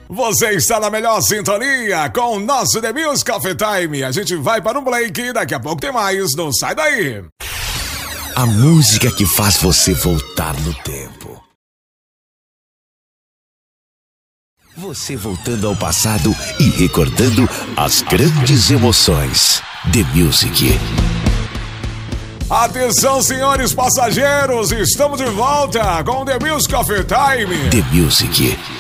Você está na melhor sintonia com o nosso The Music Coffee Time. A gente vai para um break, daqui a pouco tem mais, não sai daí. A música que faz você voltar no tempo. Você voltando ao passado e recordando as grandes emoções. The Music. Atenção, senhores passageiros, estamos de volta com The Music Coffee Time. The Music.